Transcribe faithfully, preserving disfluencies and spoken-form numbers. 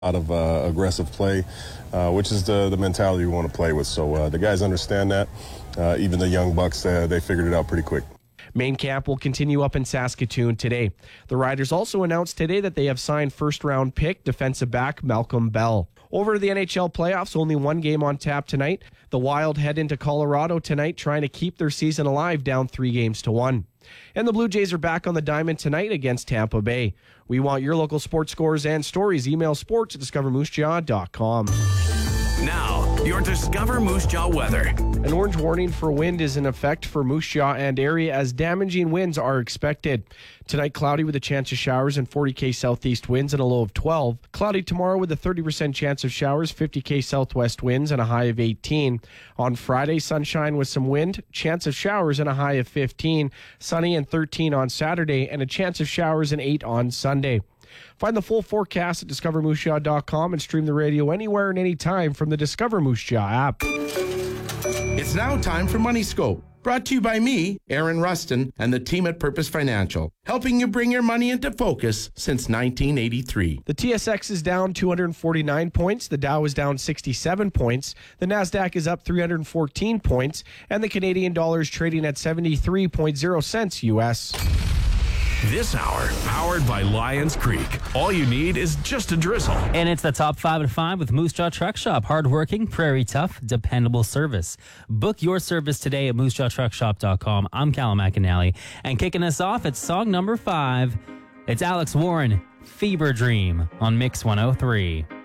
lot of uh, aggressive play, uh, which is the, the mentality we want to play with. So uh, the guys understand that. Uh, even the young bucks, uh, they figured it out pretty quick. Main camp will continue up in Saskatoon today. The Riders also announced today that they have signed first-round pick defensive back Malcolm Bell. Over to the N H L playoffs, only one game on tap tonight. The Wild head into Colorado tonight, trying to keep their season alive, down three games to one. And the Blue Jays are back on the diamond tonight against Tampa Bay. We want your local sports scores and stories. Email sports at discover moose jaw dot com. Now, your Discover Moose Jaw weather. An orange warning for wind is in effect for Moose Jaw and area as damaging winds are expected. Tonight, cloudy with a chance of showers and forty K southeast winds and a low of twelve. Cloudy tomorrow with a thirty percent chance of showers, fifty K southwest winds and a high of eighteen. On Friday, sunshine with some wind, chance of showers and a high of fifteen. Sunny and thirteen on Saturday and a chance of showers and eight on Sunday. Find the full forecast at discover moose jaw dot com and stream the radio anywhere and anytime from the Discover Moose Jaw app. It's now time for Money Scope. Brought to you by me, Aaron Rustin, and the team at Purpose Financial, helping you bring your money into focus since nineteen eighty-three. The T S X is down two hundred forty-nine points, the Dow is down sixty-seven points, the NASDAQ is up three hundred fourteen points, and the Canadian dollar is trading at seventy-three point zero cents U S. This hour, powered by Lions Creek. All you need is just a drizzle. And it's the top five at five with Moose Jaw Truck Shop. Hardworking, prairie tough, dependable service. Book your service today at moose jaw truck shop dot com. I'm Callum McAnally. And kicking us off at song number five, it's Alex Warren, Fever Dream on Mix one oh three.